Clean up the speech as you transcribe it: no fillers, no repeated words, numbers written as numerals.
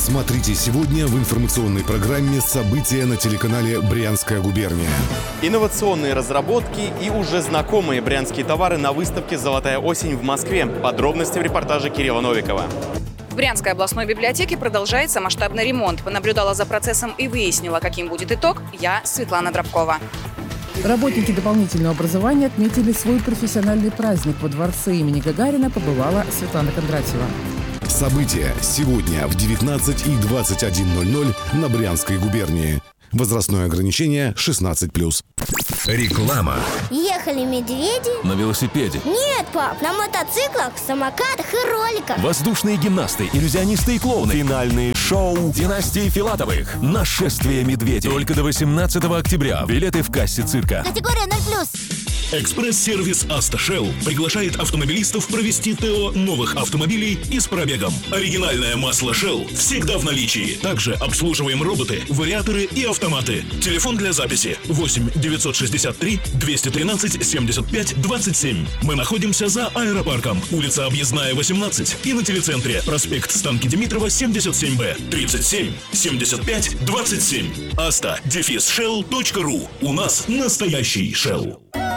Смотрите сегодня в информационной программе «События» на телеканале «Брянская губерния». Инновационные разработки и уже знакомые брянские товары на выставке «Золотая осень» в Москве. Подробности в репортаже Кирилла Новикова. В Брянской областной библиотеке продолжается масштабный ремонт. Понаблюдала за процессом и выяснила, каким будет итог, я, Светлана Дробкова. Работники дополнительного образования отметили свой профессиональный праздник. Во дворце имени Гагарина побывала Светлана Кондратьева. События сегодня в 19 и 21:00 на Брянской губернии. Возрастное ограничение 16+. Реклама. Ехали медведи. На велосипеде. Нет, пап, на мотоциклах, самокатах и роликах. Воздушные гимнасты, иллюзионисты и клоуны. Финальные шоу династии Филатовых. Нашествие медведей. Только до 18 октября. Билеты в кассе цирка. Категория 0+. Экспресс-сервис «АвтоШелл» приглашает автомобилистов провести ТО новых автомобилей и с пробегом. Оригинальное масло Shell всегда в наличии. Также обслуживаем роботы, вариаторы и автоматы. Телефон для записи 8 963 213 75 27. Мы находимся за аэропарком, улица Объездная, 18, и на телецентре проспект Станки Димитрова, 77Б, 37 75 27. asta-shell.ru. У нас настоящий Shell.